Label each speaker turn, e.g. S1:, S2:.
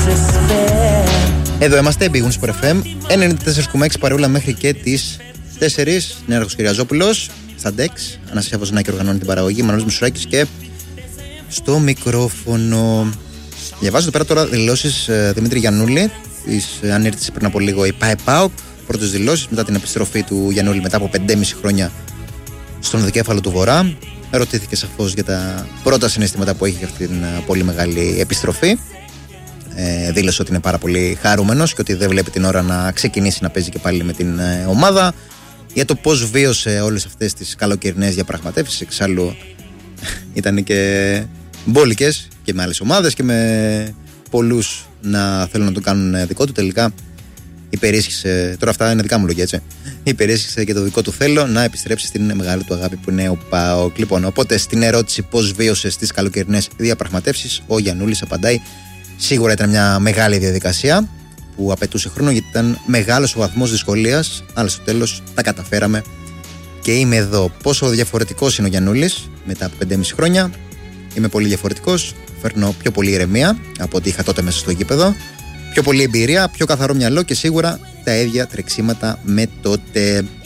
S1: Εδώ είμαστε, Big Wings Sport FM 94,6 παρεούλα μέχρι και τις 4. Νέαρχος Κυριαζόπουλος στα DEX. Αναστασία Βοζνάκη οργανώνει την παραγωγή. Μανώλης Μισουράκης και στο μικρόφωνο. Διαβάζω εδώ πέρα τώρα δηλώσεις Δημήτρη Γιαννούλη. Τις ανήρτησε πριν από λίγο η ΠΑΕ-ΠΑΟΚ. Πρώτες δηλώσεις μετά την επιστροφή του Γιαννούλη μετά από 5,5 χρόνια στον δικέφαλο του Βορρά. Ρωτήθηκε σαφώς για τα πρώτα συναισθήματα που έχει για αυτή την πολύ μεγάλη επιστροφή. Δήλωσε ότι είναι πάρα πολύ χαρούμενος και ότι δεν βλέπει την ώρα να ξεκινήσει να παίζει και πάλι με την ομάδα. Για το πώς βίωσε όλες αυτές τις καλοκαιρινές διαπραγματεύσεις. Εξάλλου ήταν και μπόλικες και με άλλες ομάδες και με πολλούς να θέλουν να το κάνουν δικό του. Τελικά υπερίσχυσε, τώρα αυτά είναι δικά μου λόγια, έτσι. Υπερίσχυσε και το δικό του θέλω να επιστρέψει στην μεγάλη του αγάπη που είναι ο ΠΑΟΚ. Λοιπόν, οπότε στην ερώτηση πώς βίωσε τις καλοκαιρινές διαπραγματεύσεις, ο Γιαννούλης απαντάει: σίγουρα ήταν μια μεγάλη διαδικασία που απαιτούσε χρόνο, γιατί ήταν μεγάλος ο βαθμός δυσκολίας, αλλά στο τέλος τα καταφέραμε και είμαι εδώ. Πόσο διαφορετικός είναι ο Γιαννούλης μετά από 5,5 χρόνια. Είμαι πολύ διαφορετικός. Φέρνω πιο πολύ ηρεμία από ό,τι είχα τότε μέσα στο γήπεδο. Πιο πολύ εμπειρία, πιο καθαρό μυαλό και σίγουρα τα ίδια τρεξίματα με τότε.